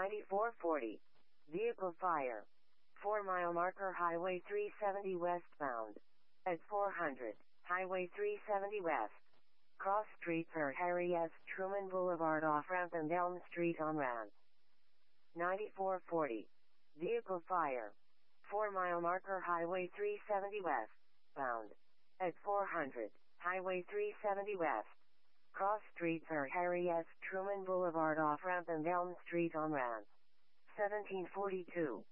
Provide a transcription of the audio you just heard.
9440. Vehicle fire. 4-mile marker Highway 370 westbound. At 400, Highway 370 west. Cross Street for Harry S. Truman Boulevard off-ramp and Elm Street on-ramp. 9440. Vehicle fire. 4-mile marker Highway 370 westbound. At 400, Highway 370 west. Cross Street for Harry S. Truman Boulevard off-ramp and Elm Street on-ramp. 1742.